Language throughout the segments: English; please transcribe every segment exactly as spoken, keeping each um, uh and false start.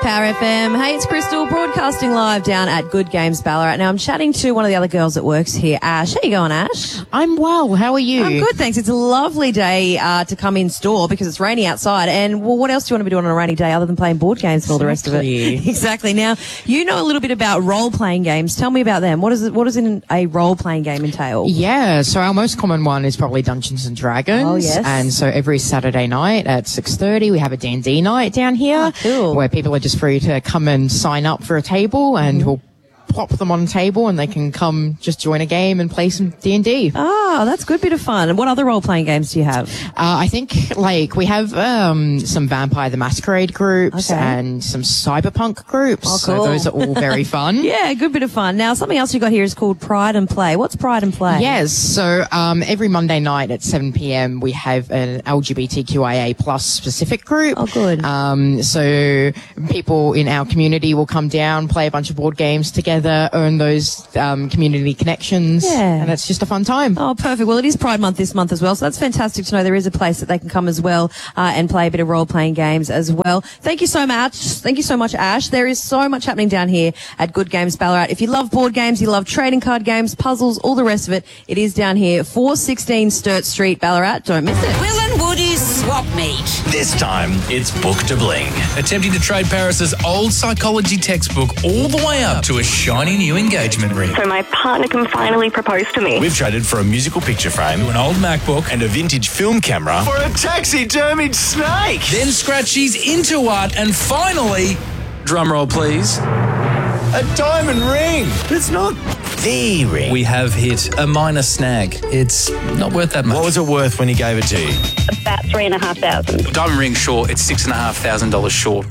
Power F M. Hey, it's Crystal broadcasting live down at Good Games Ballarat. Now, I'm chatting to one of the other girls that works here, Ash. How you going, Ash? I'm well. How are you? I'm good, thanks. It's a lovely day uh, to come in store because it's rainy outside. And, well, what else do you want to be doing on a rainy day other than playing board games and all the rest of it? Exactly. Now, you know a little bit about role-playing games. Tell me about them. What is it? What does in a role-playing game entail? Yeah, so our most common one is probably Dungeons and Dragons. Oh, yes. And so every Saturday night at six thirty, we have a D and D night down here. Oh, cool. Where people are just free to come and sign up for a table, and mm-hmm. we'll plop them on a table and they can come just join a game and play some D and D. Oh, that's a good bit of fun. And what other role-playing games do you have? Uh, I think, like, we have um, some Vampire the Masquerade groups okay. and some cyberpunk groups. Oh, cool. So those are all very fun. Yeah, good bit of fun. Now, something else you got here is called Pride and Play. What's Pride and Play? Yes, so um, every Monday night at seven p.m. we have an L G B T Q I A plus specific group. Oh, good. Um, so people in our community will come down, play a bunch of board games together, earn those um, community connections, yeah. and it's just a fun time. Oh, perfect. Well, it is Pride Month this month as well, so that's fantastic to know there is a place that they can come as well uh, and play a bit of role-playing games as well. Thank you so much. Thank you so much, Ash. There is so much happening down here at Good Games Ballarat. If you love board games, you love trading card games, puzzles, all the rest of it, it is down here, four sixteen Sturt Street, Ballarat. Don't miss it. Will and Woody's Swap Meet. This time, it's Book to Bling. Attempting to trade Paris's old psychology textbook all the way up to a shiny new engagement ring. So my partner can finally propose to me. We've traded for a musical picture frame, an old MacBook, and a vintage film camera for a taxidermied snake. Then Scratchy's into art, and finally, drumroll please, a diamond ring. It's not the ring. We have hit a minor snag. It's not worth that much. What was it worth when he gave it to you? About three and a half thousand. Diamond ring short, it's six and a half thousand dollars short.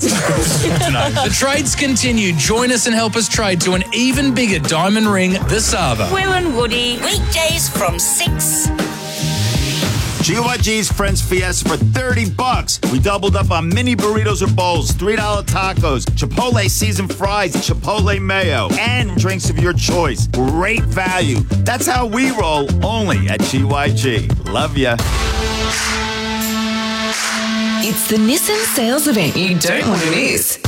The trades continue. Join us and help us trade to an even bigger diamond ring, the Sava. Will and Woody, weekdays from six. G Y G's Friends Fiesta for thirty bucks. We doubled up on mini burritos or bowls, three dollar tacos, Chipotle seasoned fries, Chipotle mayo, and drinks of your choice. Great value. That's how we roll, only at G Y G. Love ya. It's the Nissan sales event you don't want to miss.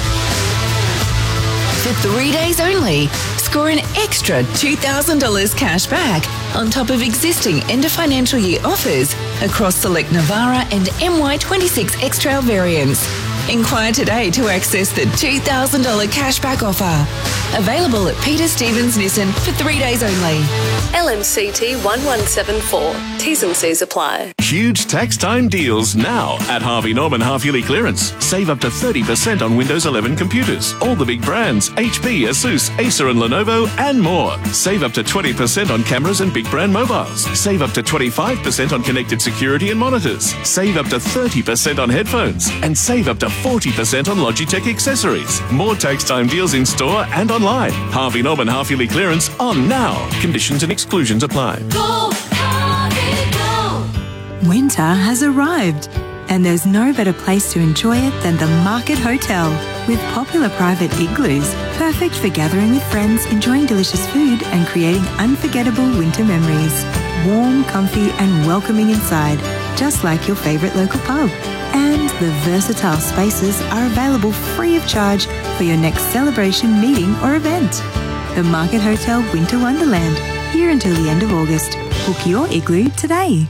For three days only, score an extra two thousand dollars cash back on top of existing end of financial year offers across select Navara and M Y twenty-six X-Trail variants. Inquire today to access the two thousand dollars cashback offer. Available at Peter Stevens Nissan for three days only. L M C T one one seven four. T's and C's apply. Huge tax time deals now at Harvey Norman half-yearly clearance. Save up to thirty percent on Windows eleven computers. All the big brands, H P, Asus, Acer and Lenovo, and more. Save up to twenty percent on cameras and big brand mobiles. Save up to twenty-five percent on connected security and monitors. Save up to thirty percent on headphones. And save up to forty percent on Logitech accessories. More tax time deals in store and online. Harvey Norman half-yearly clearance on now. Conditions and exclusions apply. Go, Harvey, go. Winter has arrived, and there's no better place to enjoy it than the Market Hotel. With popular private igloos, perfect for gathering with friends, enjoying delicious food, and creating unforgettable winter memories. Warm, comfy, and welcoming inside, just like your favourite local pub. And the versatile spaces are available free of charge for your next celebration, meeting or event. The Market Hotel Winter Wonderland, here until the end of August. Book your igloo today.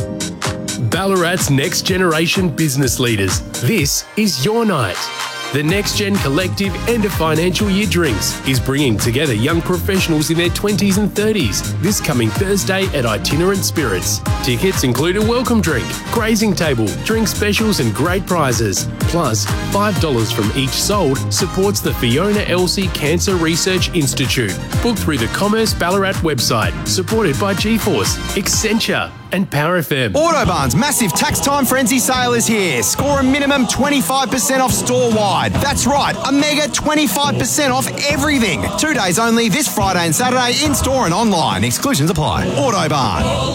Ballarat's next generation business leaders. This is your night. The Next Gen Collective End of Financial Year Drinks is bringing together young professionals in their twenties and thirties this coming Thursday at Itinerant Spirits. Tickets include a welcome drink, grazing table, drink specials and great prizes. Plus, five dollars from each sold supports the Fiona Elsey Cancer Research Institute. Book through the Commerce Ballarat website, supported by GeForce, Accenture and Power F M. Autobarn's massive tax time frenzy sale is here. Score a minimum twenty-five percent off store-wide. That's right, a mega twenty-five percent off everything. Two days only this Friday and Saturday in-store and online. Exclusions apply. Autobarn.